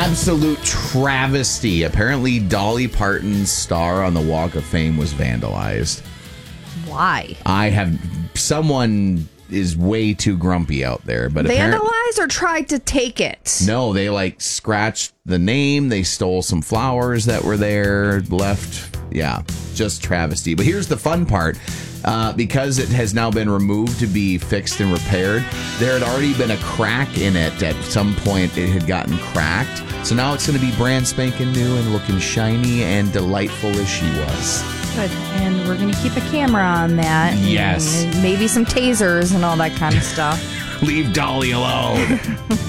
absolute travesty. Apparently, Dolly Parton's star on the Walk of Fame was vandalized. Why? Someone is way too grumpy out there. But vandalized or tried to take it? No, they scratched the name. They stole some flowers that were there, left. Yeah, just travesty. But here's the fun part. Because it has now been removed to be fixed and repaired, there had already been a crack in it. At some point, it had gotten cracked. So now it's going to be brand spanking new and looking shiny and delightful as she was. Good. And we're going to keep a camera on that. Yes. And maybe some tasers and all that kind of stuff. Leave Dolly alone.